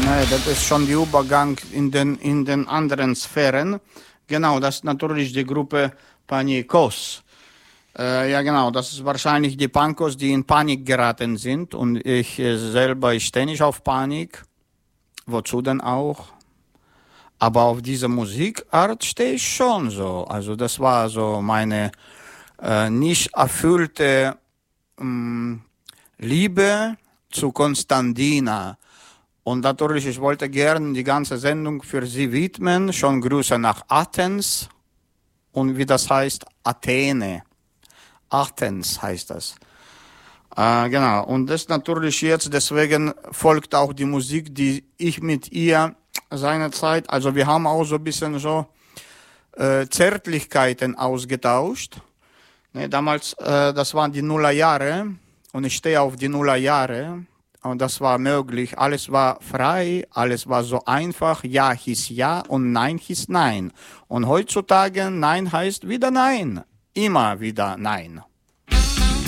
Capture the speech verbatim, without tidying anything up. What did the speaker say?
Ne, das ist schon der Übergang in den, in den anderen Sphären. Genau, das ist natürlich die Gruppe Panikos. Äh, ja, genau, das ist wahrscheinlich die Punkos, die in Panik geraten sind. Und ich äh, selber, ich stehe nicht auf Panik. Wozu denn auch? Aber auf diese Musikart stehe ich schon so. Also das war so meine äh, nicht erfüllte mh, Liebe zu Konstantina. Und natürlich, ich wollte gerne die ganze Sendung für sie widmen. Schon Grüße nach Athens. Und wie das heißt, Athene. Athens heißt das. Äh, genau. Und das natürlich jetzt, deswegen folgt auch die Musik, die ich mit ihr seinerzeit, also wir haben auch so ein bisschen so äh, Zärtlichkeiten ausgetauscht. Ne, damals, äh, das waren die Nullerjahre und ich stehe auf die Nullerjahre. Und das war möglich. Alles war frei, alles war so einfach. Ja hieß ja und Nein hieß Nein. Und heutzutage Nein heißt wieder Nein. Immer wieder Nein.